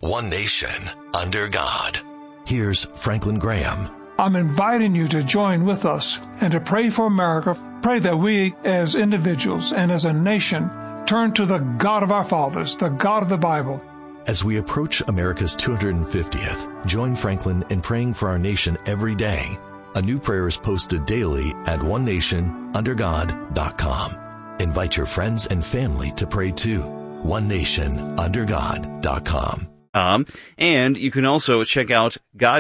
one nation, under God. Here's Franklin Graham. I'm inviting you to join with us and to pray for America. Pray that we as individuals and as a nation turn to the God of our fathers, the God of the Bible. As we approach America's 250th, join Franklin in praying for our nation every day. A new prayer is posted daily at onenationundergod.com. Invite your friends and family to pray too. onenationundergod.com. And you can also check out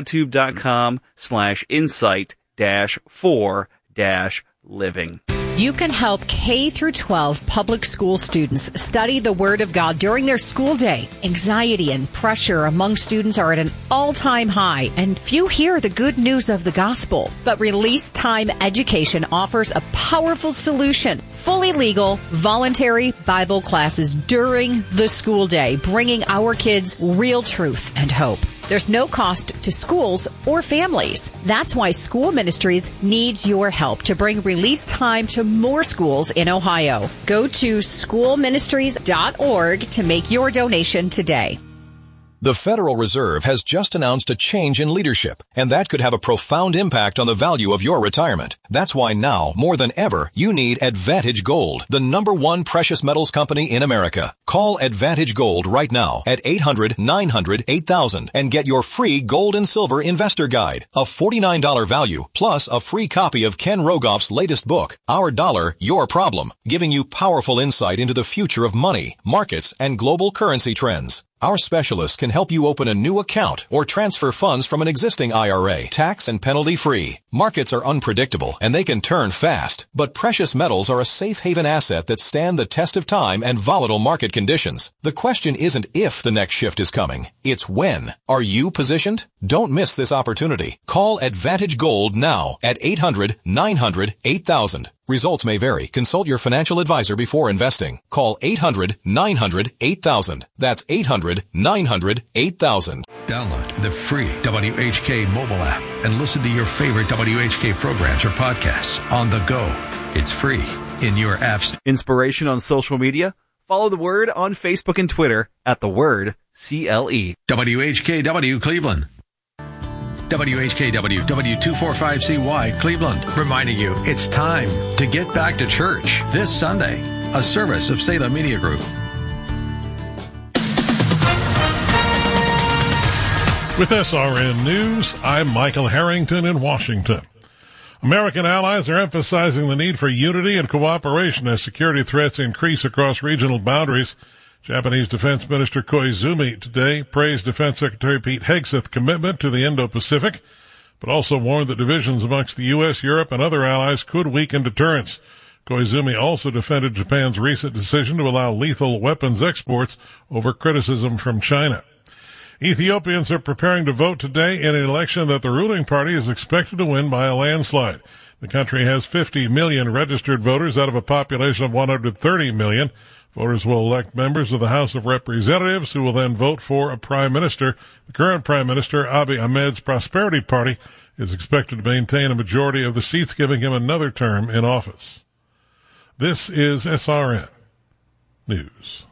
godtube.com/insight-4-living. You can help K through 12 public school students study the Word of God during their school day. Anxiety and pressure among students are at an all-time high, and few hear the good news of the gospel. But Release Time Education offers a powerful solution. Fully legal, voluntary Bible classes during the school day, bringing our kids real truth and hope. There's no cost to schools or families. That's why School Ministries needs your help to bring Release Time to more schools in Ohio. Go to schoolministries.org to make your donation today. The Federal Reserve has just announced a change in leadership, and that could have a profound impact on the value of your retirement. That's why now, more than ever, you need Advantage Gold, the #1 precious metals company in America. Call Advantage Gold right now at 800-900-8000 and get your free gold and silver investor guide, a $49 value, plus a free copy of Ken Rogoff's latest book, Our Dollar, Your Problem, giving you powerful insight into the future of money, markets, and global currency trends. Our specialists can help you open a new account or transfer funds from an existing IRA, tax and penalty free. Markets are unpredictable and they can turn fast, but precious metals are a safe haven asset that stand the test of time and volatile market conditions. The question isn't if the next shift is coming, it's when. Are you positioned? Don't miss this opportunity. Call Advantage Gold now at 800-900-8000. Results may vary. Consult your financial advisor before investing. Call 800-900-8000. That's 800-900-8000. Download the free WHK mobile app and listen to your favorite WHK programs or podcasts on the go. It's free in your apps. Inspiration on social media? Follow The Word on Facebook and Twitter at The Word CLE. WHKW Cleveland. WHKW W245CY Cleveland, reminding you it's time to get back to church this Sunday, a service of Salem Media Group. With SRN News, I'm Michael Harrington in Washington. American allies are emphasizing the need for unity and cooperation as security threats increase across regional boundaries. Japanese Defense Minister Koizumi today praised Defense Secretary Pete Hegseth's commitment to the Indo-Pacific, but also warned that divisions amongst the U.S., Europe, and other allies could weaken deterrence. Koizumi also defended Japan's recent decision to allow lethal weapons exports over criticism from China. Ethiopians are preparing to vote today in an election that the ruling party is expected to win by a landslide. The country has 50 million registered voters out of a population of 130 million. Voters will elect members of the House of Representatives who will then vote for a prime minister. The current prime minister, Abiy Ahmed's Prosperity Party, is expected to maintain a majority of the seats, giving him another term in office. This is SRN News.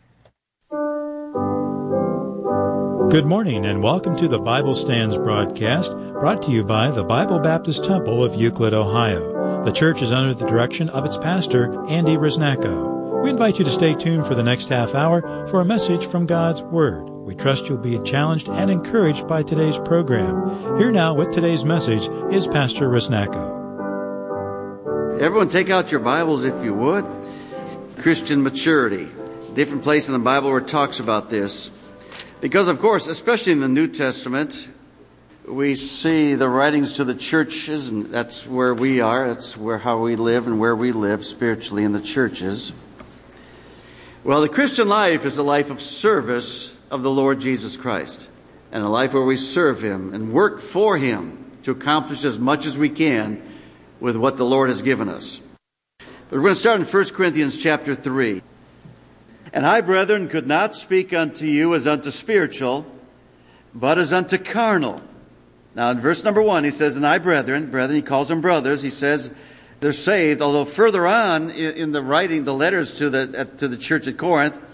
Good morning and welcome to the Bible Stands broadcast, brought to you by the Bible Baptist Temple of Euclid, Ohio. The church is under the direction of its pastor, Andy Risnacko. We invite you to stay tuned for the next half hour for a message from God's Word. We trust you'll be challenged and encouraged by today's program. Here now with today's message is Pastor Risnacko. Everyone take out your Bibles if you would. Christian maturity. Different place in the Bible where it talks about this. Because, of course, especially in the New Testament, we see the writings to the churches, and that's where we are. That's how we live and where we live spiritually in the churches. Well, the Christian life is a life of service of the Lord Jesus Christ, and a life where we serve Him and work for Him to accomplish as much as we can with what the Lord has given us. But we're going to start in 1 Corinthians chapter 3. And I, brethren, could not speak unto you as unto spiritual, but as unto carnal. Now, in verse number 1, he says, and I, brethren, he calls them brothers, he says they're saved, although further on in the writing, the letters to the church at Corinth,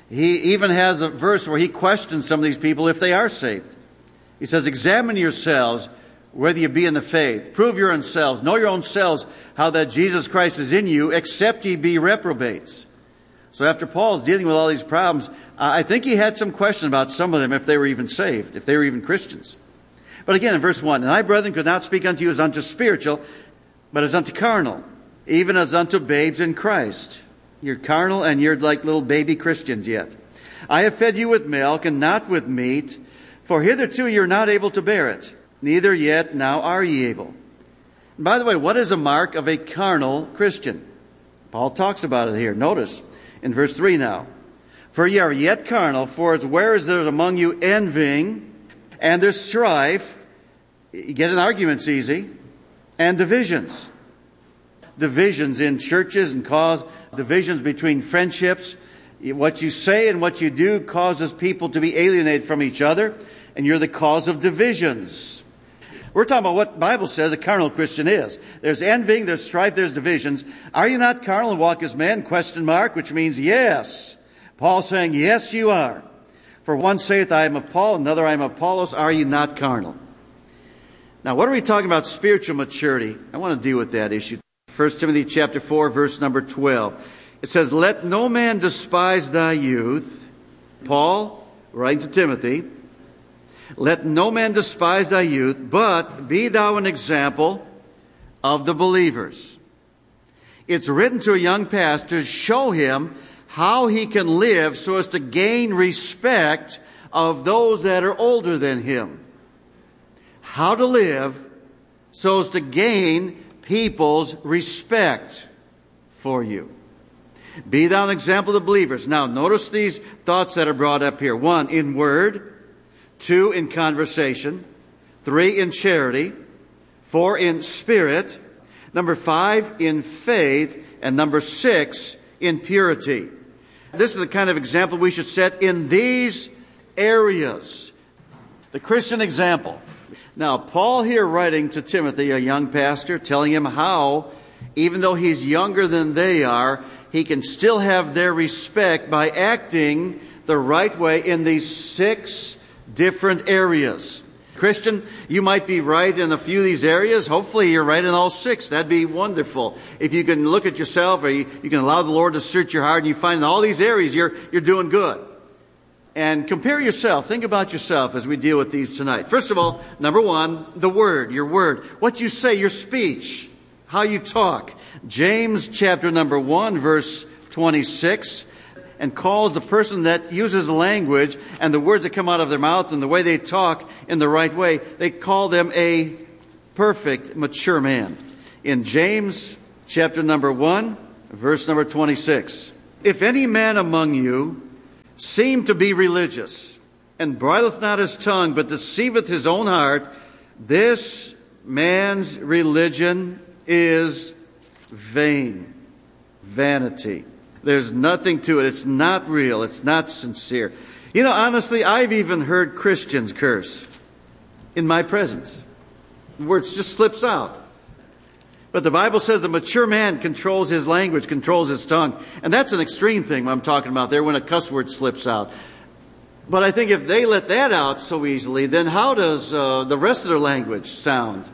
He even has a verse where he questions some of these people if they are saved. He says, examine yourselves whether you be in the faith. Prove your own selves. Know your own selves how that Jesus Christ is in you, except ye be reprobates. So after Paul's dealing with all these problems, I think he had some question about some of them if they were even saved, if they were even Christians. But again, in verse 1, and I, brethren, could not speak unto you as unto spiritual, but as unto carnal, even as unto babes in Christ. You're carnal and you're like little baby Christians yet. I have fed you with milk and not with meat, for hitherto you're not able to bear it, neither yet now are ye able. And by the way, what is a mark of a carnal Christian? Paul talks about it here. Notice in verse 3 now. For ye are yet carnal, for as where is there among you envying, and there's strife, you get in arguments easy, and divisions. Divisions in churches and cause divisions between friendships. What you say and what you do causes people to be alienated from each other, and you're the cause of divisions. We're talking about what the Bible says a carnal Christian is. There's envying, there's strife, there's divisions. Are you not carnal and walk as men? Question mark, which means yes. Paul saying, yes, you are. For one saith, I am of Paul, another, I am of Apollos. Are you not carnal? Now, what are we talking about spiritual maturity? I want to deal with that issue. 1 Timothy chapter 4, verse number 12. It says, let no man despise thy youth. Paul, writing to Timothy, let no man despise thy youth, but be thou an example of the believers. It's written to a young pastor, show him how he can live so as to gain respect of those that are older than him. How to live so as to gain people's respect for you. Be thou an example of the believers. Now, notice these thoughts that are brought up here. 1, in word. 2, in conversation. 3, in charity. 4, in spirit. Number 5, in faith. And number 6, in purity. This is the kind of example we should set in these areas. The Christian example. Now, Paul here writing to Timothy, a young pastor, telling him how, even though he's younger than they are, he can still have their respect by acting the right way in these 6 different areas. Christian, you might be right in a few of these areas. Hopefully you're right in all 6. That'd be wonderful. If you can look at yourself, or you can allow the Lord to search your heart, and you find in all these areas you're doing good. And compare yourself. Think about yourself as we deal with these tonight. First of all, number 1, the word, your word. What you say, your speech, how you talk. James chapter number 1, verse 26, and calls the person that uses language and the words that come out of their mouth and the way they talk in the right way, they call them a perfect, mature man. In James chapter number 1, verse number 26. If any man among you seem to be religious, and bridleth not his tongue, but deceiveth his own heart, this man's religion is vain. Vanity. There's nothing to it. It's not real. It's not sincere. You know, honestly, I've even heard Christians curse in my presence. The word just slips out. But the Bible says the mature man controls his language, controls his tongue. And that's an extreme thing I'm talking about there when a cuss word slips out. But I think if they let that out so easily, then how does the rest of their language sound?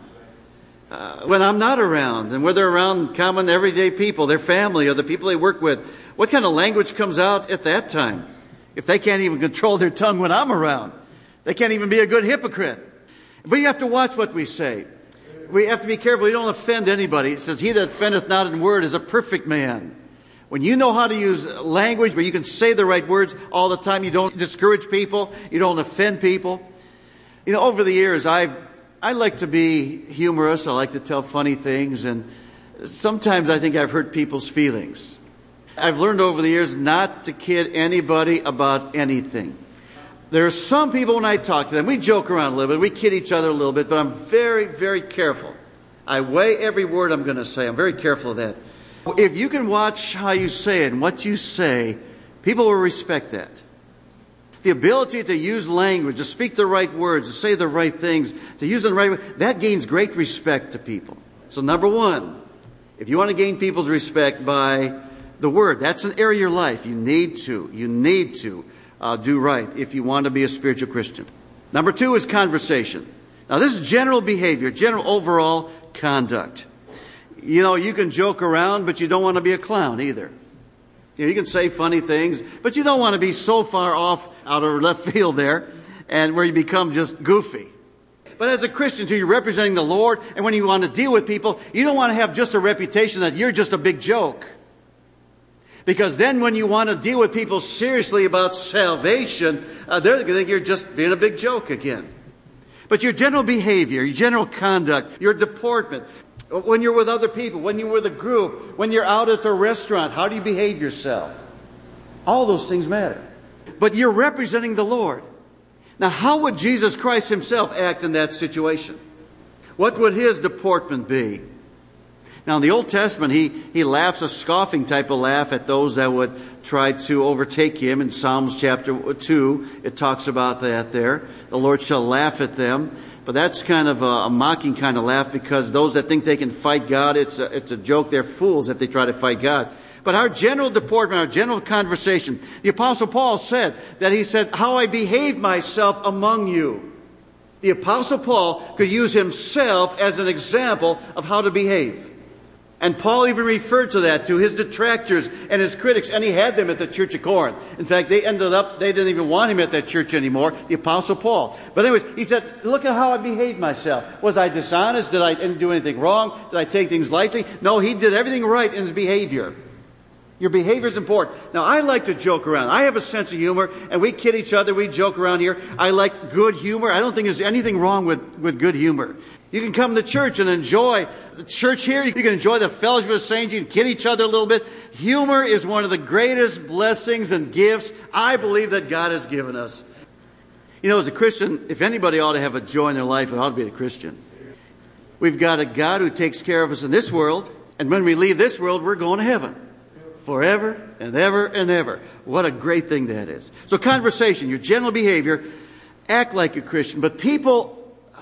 When I'm not around, and when they're around common everyday people, their family or the people they work with, what kind of language comes out at that time? If they can't even control their tongue when I'm around, they can't even be a good hypocrite. But you have to watch what we say. We have to be careful. We don't offend anybody. It says, he that offendeth not in word is a perfect man. When you know how to use language where you can say the right words all the time, you don't discourage people, you don't offend people. You know, over the years, I like to be humorous. I like to tell funny things. And sometimes I think I've hurt people's feelings. I've learned over the years not to kid anybody about anything. There are some people, when I talk to them, we joke around a little bit, we kid each other a little bit, but I'm very, very careful. I weigh every word I'm going to say. I'm very careful of that. If you can watch how you say it and what you say, people will respect that. The ability to use language, to speak the right words, to say the right things, to use it in the right way, that gains great respect to people. So number 1, if you want to gain people's respect by the Word. That's an area of your life you need to do right if you want to be a spiritual Christian. Number 2 is conversation. Now, this is general behavior, general overall conduct. You know, you can joke around, but you don't want to be a clown either. You can say funny things, but you don't want to be so far off out of left field there and where you become just goofy. But as a Christian, too, you're representing the Lord, and when you want to deal with people, you don't want to have just a reputation that you're just a big joke. Because then when you want to deal with people seriously about salvation, they're going to think you're just being a big joke again. But your general behavior, your general conduct, your deportment, when you're with other people, when you're with a group, when you're out at the restaurant, how do you behave yourself? All those things matter. But you're representing the Lord. Now, how would Jesus Christ himself act in that situation? What would his deportment be? Now, in the Old Testament, he laughs a scoffing type of laugh at those that would try to overtake him. In Psalms chapter 2, it talks about that there. The Lord shall laugh at them. But that's kind of a mocking kind of laugh, because those that think they can fight God, it's a joke. They're fools if they try to fight God. But our general deportment, our general conversation, the Apostle Paul said, how I behaved myself among you. The Apostle Paul could use himself as an example of how to behave. And Paul even referred to that to his detractors and his critics, and he had them at the church of Corinth. In fact, they didn't even want him at that church anymore, the Apostle Paul. But anyways, he said, look at how I behaved myself. Was I dishonest? Did I do anything wrong? Did I take things lightly? No, he did everything right in his behavior. Your behavior is important. Now, I like to joke around. I have a sense of humor, and we kid each other. We joke around here. I like good humor. I don't think there's anything wrong with good humor. You can come to church and enjoy the church here. You can enjoy the fellowship of saints. You can kid each other a little bit. Humor is one of the greatest blessings and gifts I believe that God has given us. You know, as a Christian, if anybody ought to have a joy in their life, it ought to be a Christian. We've got a God who takes care of us in this world, and when we leave this world, we're going to heaven. Forever and ever and ever. What a great thing that is. So conversation, your general behavior, act like a Christian. But people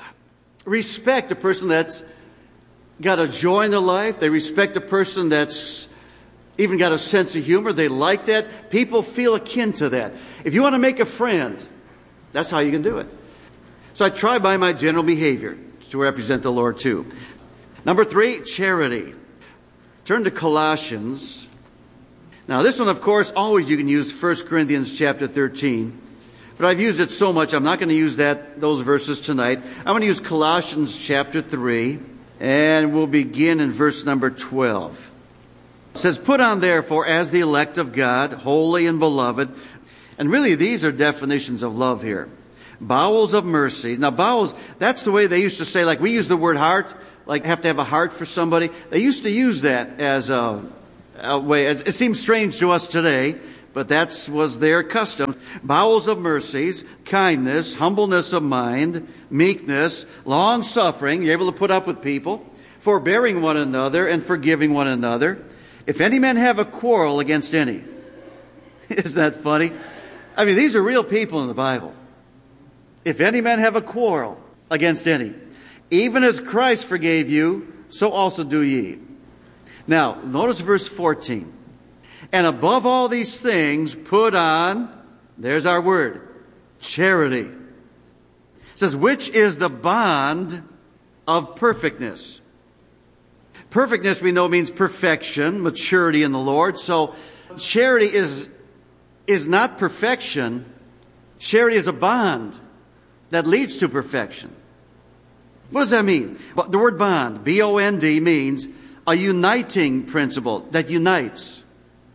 respect a person that's got a joy in their life. They respect a person that's even got a sense of humor. They like that. People feel akin to that. If you want to make a friend, that's how you can do it. So I try by my general behavior to represent the Lord too. Number 3, charity. Turn to Colossians. Now, this one, of course, always you can use 1 Corinthians chapter 13. But I've used it so much, I'm not going to use those verses tonight. I'm going to use Colossians chapter 3, and we'll begin in verse number 12. It says, put on, therefore, as the elect of God, holy and beloved. And really, these are definitions of love here. Bowels of mercies. Now, bowels, that's the way they used to say, like we use the word heart, like have to have a heart for somebody. They used to use that as a way. It seems strange to us today, but that was their custom. Bowels of mercies, kindness, humbleness of mind, meekness, long-suffering. You're able to put up with people, forbearing one another and forgiving one another. If any man have a quarrel against any. Isn't that funny? I mean, these are real people in the Bible. If any man have a quarrel against any, even as Christ forgave you, so also do ye. Now, notice verse 14. And above all these things, put on, there's our word, charity. It says, which is the bond of perfectness. Perfectness, we know, means perfection, maturity in the Lord. So, charity is not perfection. Charity is a bond that leads to perfection. What does that mean? The word bond, B-O-N-D, means a uniting principle that unites.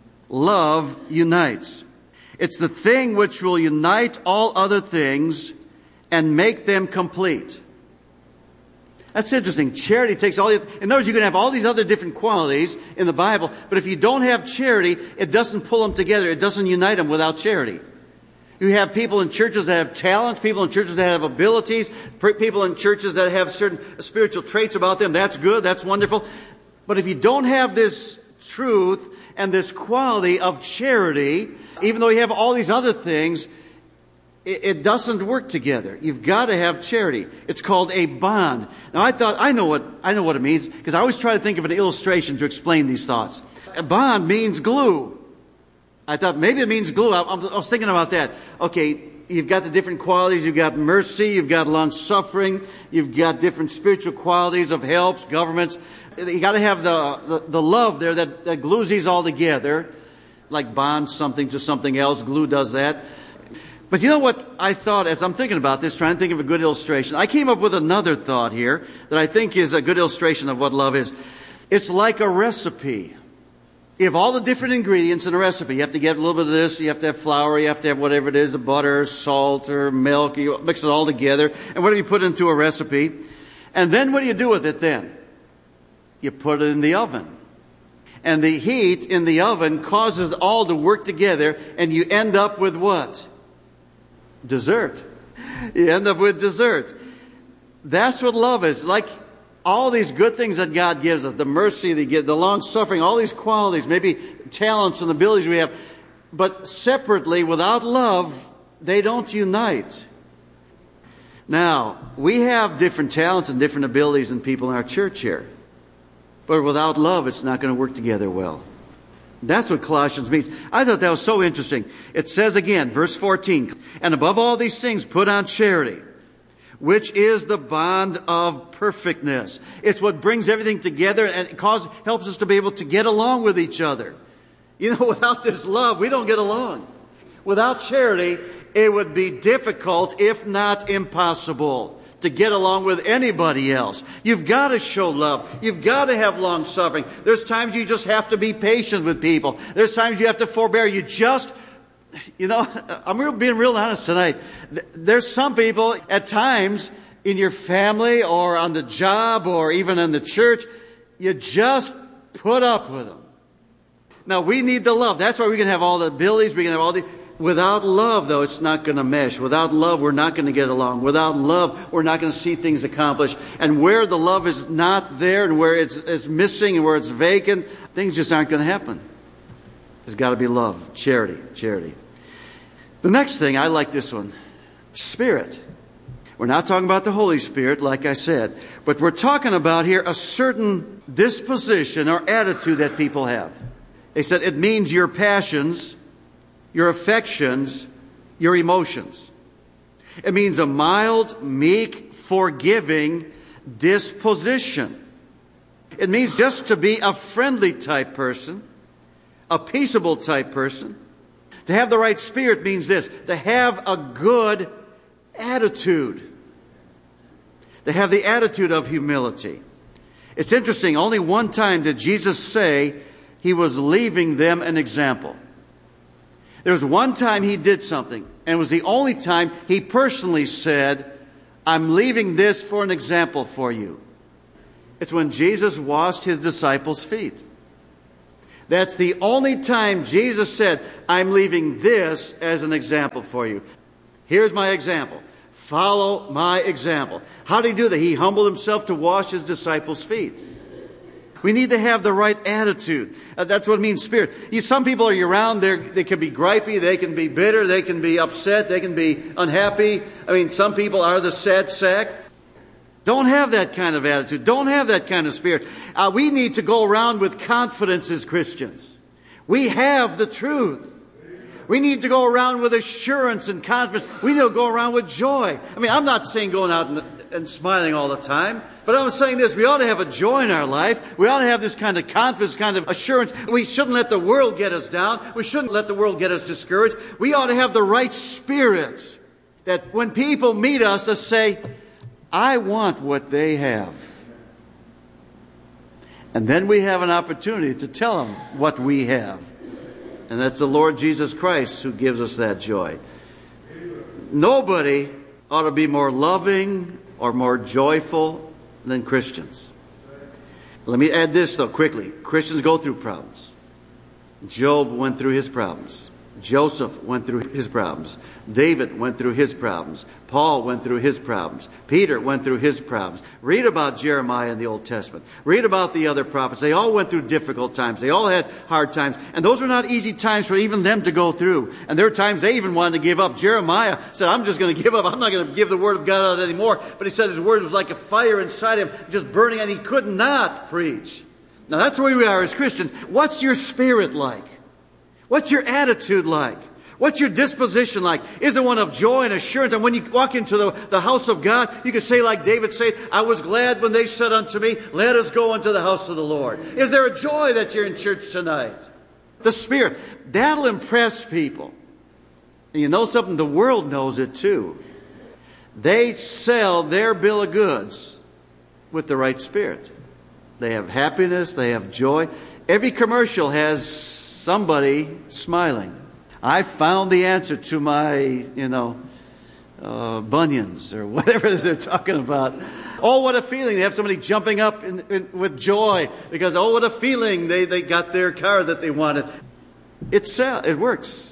Love unites. It's the thing which will unite all other things and make them complete. That's interesting. Charity takes all the... In other words, you can have all these other different qualities in the Bible, but if you don't have charity, it doesn't pull them together. It doesn't unite them without charity. You have people in churches that have talents, people in churches that have abilities, people in churches that have certain spiritual traits about them. That's good. That's wonderful. But if you don't have this truth and this quality of charity, even though you have all these other things, it doesn't work together. You've got to have charity. It's called a bond. Now I know what it means, because I always try to think of an illustration to explain these thoughts. A bond means glue. I thought maybe it means glue. I was thinking about that. Okay, you've got the different qualities. You've got mercy. You've got long-suffering. You've got different spiritual qualities of helps, governments. You got to have the love there that glues these all together, like bonds something to something else. Glue does that. But you know what I thought as I'm thinking about this, trying to think of a good illustration? I came up with another thought here that I think is a good illustration of what love is. It's like a recipe. You have all the different ingredients in a recipe. You have to get a little bit of this. You have to have flour. You have to have whatever it is, butter, salt, or milk. You mix it all together. And what do you put into a recipe? And then what do you do with it then? You put it in the oven. And the heat in the oven causes it all to work together. And you end up with what? Dessert. You end up with dessert. That's what love is. Like all these good things that God gives us, the mercy that He gives, the long-suffering, all these qualities, maybe talents and abilities we have. But separately, without love, they don't unite. Now, we have different talents and different abilities in people in our church here. But without love, it's not going to work together well. That's what Colossians means. I thought that was so interesting. It says again, verse 14, and above all these things, put on charity, which is the bond of perfectness. It's what brings everything together and helps us to be able to get along with each other. You know, without this love, we don't get along. Without charity, it would be difficult, if not impossible, to get along with anybody else. You've got to show love. You've got to have long suffering. There's times you just have to be patient with people. There's times you have to forbear. I'm being real honest tonight. There's some people at times in your family or on the job or even in the church, you just put up with them. Now we need the love. That's why we can have all the abilities. We can have all the... Without love, though, it's not going to mesh. Without love, we're not going to get along. Without love, we're not going to see things accomplished. And where the love is not there and where it's missing and where it's vacant, things just aren't going to happen. There's got to be love. Charity. The next thing, I like this one. Spirit. We're not talking about the Holy Spirit, like I said. But we're talking about here a certain disposition or attitude that people have. They said it means your passions, your affections, your emotions. It means a mild, meek, forgiving disposition. It means just to be a friendly type person, a peaceable type person. To have the right spirit means this, to have a good attitude. To have the attitude of humility. It's interesting, only one time did Jesus say He was leaving them an example. There was one time He did something, and it was the only time He personally said, I'm leaving this for an example for you. It's when Jesus washed His disciples' feet. That's the only time Jesus said, I'm leaving this as an example for you. Here's my example. Follow my example. How did He do that? He humbled Himself to wash His disciples' feet. We need to have the right attitude. That's what it means, spirit. Some people are around, they can be gripey, they can be bitter, they can be upset, they can be unhappy. Some people are the sad sack. Don't have that kind of attitude. Don't have that kind of spirit. We need to go around with confidence as Christians. We have the truth. We need to go around with assurance and confidence. We need to go around with joy. I'm not saying going out and smiling all the time. But I'm saying this, we ought to have a joy in our life. We ought to have this kind of confidence, kind of assurance. We shouldn't let the world get us down. We shouldn't let the world get us discouraged. We ought to have the right spirit that when people meet us, they say, I want what they have. And then we have an opportunity to tell them what we have. And that's the Lord Jesus Christ who gives us that joy. Nobody ought to be more loving or more joyful than Christians. Let me add this though quickly. Christians go through problems. Job went through his problems. Joseph went through his problems. David went through his problems. Paul went through his problems. Peter went through his problems. Read about Jeremiah in the Old Testament. Read about the other prophets. They all went through difficult times. They all had hard times. And those were not easy times for even them to go through. And there were times they even wanted to give up. Jeremiah said, I'm just going to give up. I'm not going to give the Word of God out anymore. But he said his Word was like a fire inside him, just burning, and he could not preach. Now that's where we are as Christians. What's your spirit like? What's your attitude like? What's your disposition like? Is it one of joy and assurance? And when you walk into the house of God, you can say like David said, I was glad when they said unto me, let us go into the house of the Lord. Is there a joy that you're in church tonight? The Spirit. That'll impress people. And you know something? The world knows it too. They sell their bill of goods with the right spirit. They have happiness. They have joy. Every commercial has somebody smiling. I found the answer to my, bunions or whatever it is they're talking about. Oh, what a feeling. They have somebody jumping up with joy because, oh, what a feeling. They got their car that they wanted. It works.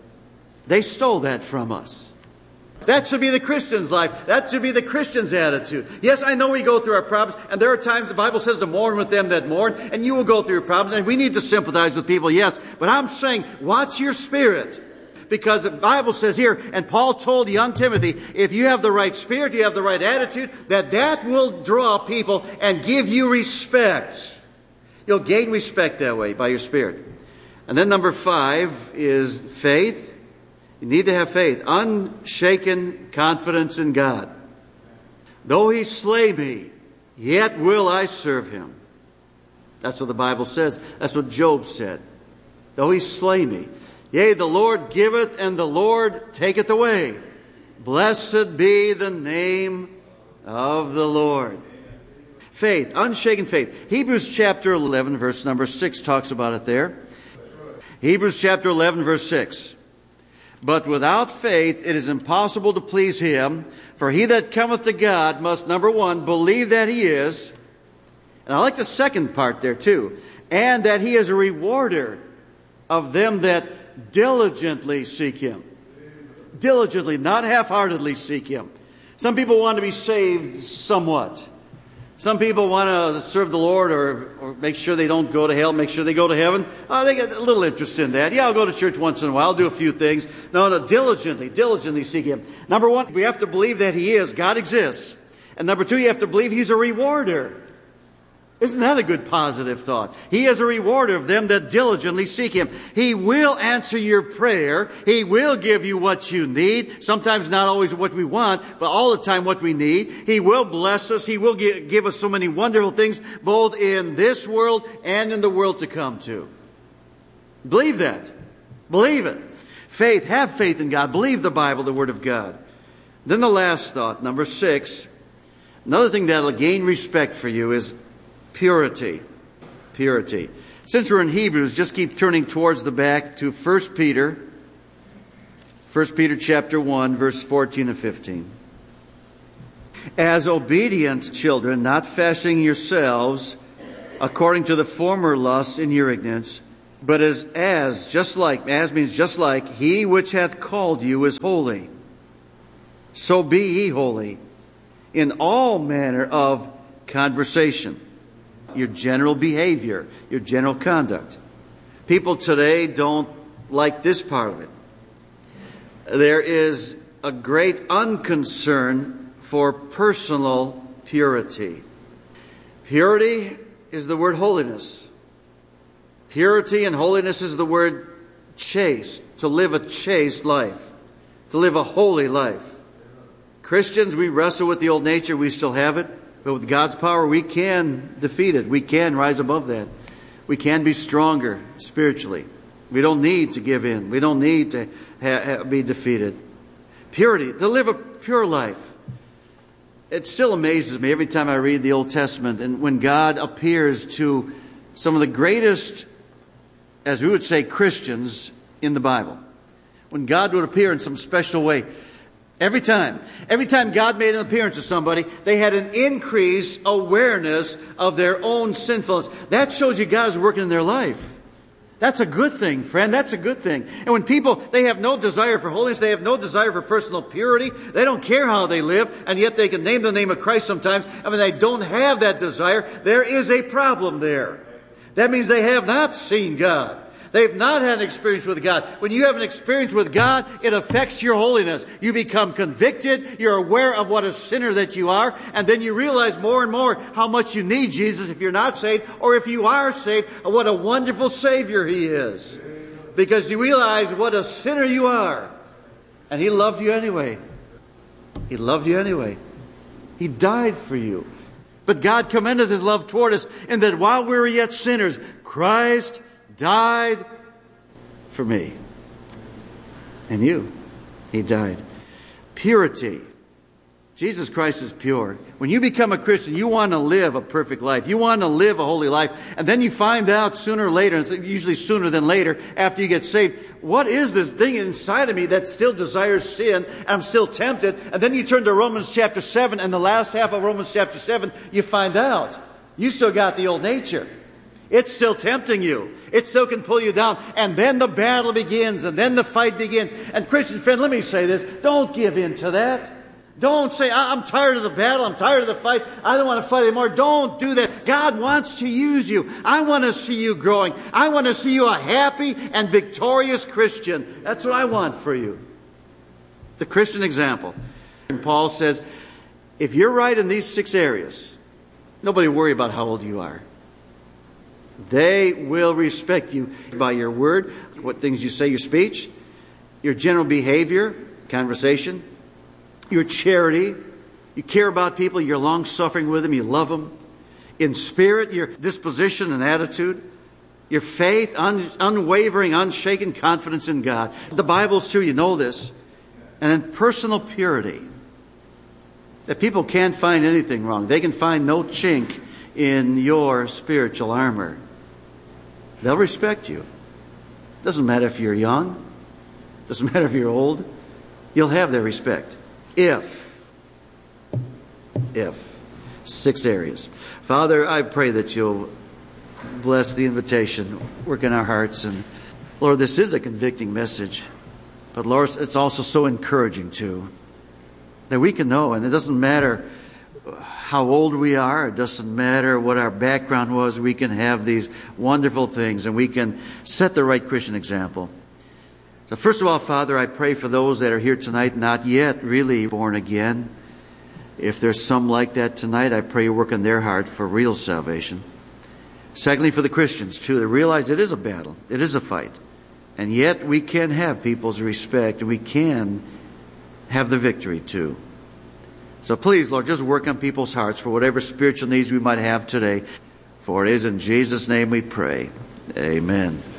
They stole that from us. That should be the Christian's life. That should be the Christian's attitude. Yes, I know we go through our problems, and there are times the Bible says to mourn with them that mourn, and you will go through your problems, and we need to sympathize with people, yes. But I'm saying, watch your spirit. Because the Bible says here, and Paul told young Timothy, if you have the right spirit, you have the right attitude, that will draw people and give you respect. You'll gain respect that way by your spirit. And then number 5 is faith. You need to have faith, unshaken confidence in God. Though he slay me, yet will I serve him. That's what the Bible says. That's what Job said. Though he slay me, yea, the Lord giveth and the Lord taketh away. Blessed be the name of the Lord. Faith, unshaken faith. Hebrews chapter 11, verse number 6 talks about it there. Hebrews chapter 11, verse 6. But without faith it is impossible to please him. For he that cometh to God must, number 1, believe that he is. And I like the second part there too. And that he is a rewarder of them that diligently seek him. Diligently, not half-heartedly seek him. Some people want to be saved somewhat. Some people want to serve the Lord or make sure they don't go to hell, make sure they go to heaven. They get a little interest in that. Yeah, I'll go to church once in a while, I'll do a few things. No, diligently seek him. Number 1, we have to believe that he is. God exists. And number 2, you have to believe he's a rewarder. Isn't that a good positive thought? He is a rewarder of them that diligently seek him. He will answer your prayer. He will give you what you need. Sometimes not always what we want, but all the time what we need. He will bless us. He will give us so many wonderful things, both in this world and in the world to come too. Believe that. Believe it. Faith. Have faith in God. Believe the Bible, the Word of God. Then the last thought, number 6. Another thing that will gain respect for you is purity. Purity. Since we're in Hebrews, just keep turning towards the back to 1 Peter. 1 Peter chapter 1, verse 14 and 15. As obedient children, not fashioning yourselves according to the former lust in your ignorance, but as means just like, he which hath called you is holy. So be ye holy in all manner of conversation. Your general behavior, your general conduct. People today don't like this part of it. There is a great unconcern for personal purity. Purity is the word holiness. Purity and holiness is the word chaste, to live a chaste life, to live a holy life. Christians, we wrestle with the old nature, we still have it. But with God's power, we can defeat it. We can rise above that. We can be stronger spiritually. We don't need to give in. We don't need to be defeated. Purity, to live a pure life. It still amazes me every time I read the Old Testament and when God appears to some of the greatest, as we would say, Christians in the Bible. When God would appear in some special way. Every time God made an appearance to somebody, they had an increased awareness of their own sinfulness. That shows you God is working in their life. That's a good thing, friend. That's a good thing. And when people, they have no desire for holiness, they have no desire for personal purity, they don't care how they live, and yet they can name the name of Christ sometimes, and when they don't have that desire, there is a problem there. That means they have not seen God. They've not had an experience with God. When you have an experience with God, it affects your holiness. You become convicted. You're aware of what a sinner that you are. And then you realize more and more how much you need Jesus if you're not saved. Or if you are saved, what a wonderful Savior He is. Because you realize what a sinner you are. And He loved you anyway. He loved you anyway. He died for you. But God commendeth His love toward us in that while we were yet sinners, Christ died for me and you. He died. Purity. Jesus Christ is pure. When you become a Christian, you want to live a perfect life. You want to live a holy life. And then you find out sooner or later, and it's usually sooner than later, after you get saved, what is this thing inside of me that still desires sin, and I'm still tempted? And then you turn to Romans chapter 7, and the last half of Romans chapter 7, you find out you still got the old nature. It's still tempting you. It still can pull you down. And then the battle begins, and then the fight begins. And Christian friend, let me say this. Don't give in to that. Don't say, I'm tired of the battle. I'm tired of the fight. I don't want to fight anymore. Don't do that. God wants to use you. I want to see you growing. I want to see you a happy and victorious Christian. That's what I want for you. The Christian example. And Paul says, if you're right in these 6 areas, nobody worry about how old you are. They will respect you by your word, what things you say, your speech, your general behavior, conversation, your charity. You care about people, you're long-suffering with them, you love them. In spirit, your disposition and attitude, your faith, unwavering, unshaken confidence in God. The Bible's true, you know this. And then personal purity. That people can't find anything wrong. They can find no chink in your spiritual armor. They'll respect you. Doesn't matter if you're young. Doesn't matter if you're old. You'll have their respect. If 6 areas. Father, I pray that you'll bless the invitation, work in our hearts. And Lord, this is a convicting message. But Lord, it's also so encouraging too. That we can know, and it doesn't matter how old we are, it doesn't matter what our background was, we can have these wonderful things and we can set the right Christian example. So first of all, Father, I pray for those that are here tonight not yet really born again. If there's some like that tonight, I pray you work in their heart for real salvation. Secondly, for the Christians too, they realize it is a battle, it is a fight. And yet we can have people's respect and we can have the victory too. So please, Lord, just work on people's hearts for whatever spiritual needs we might have today. For it is in Jesus' name we pray. Amen.